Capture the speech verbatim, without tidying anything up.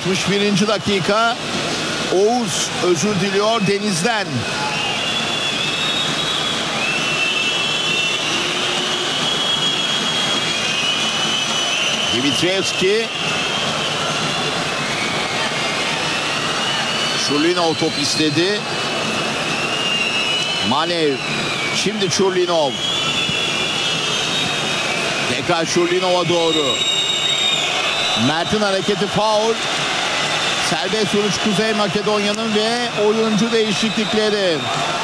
altmış birinci dakika. Oğuz özür diliyor Deniz'den. Dimitrievski. Şurlinov top istedi. Manev. Şimdi Şurlinov. Tekrar Şurlinov'a doğru. Mert'in hareketi faul. Serbest vuruş Kuzey Makedonya'nın ve oyuncu değişiklikleri.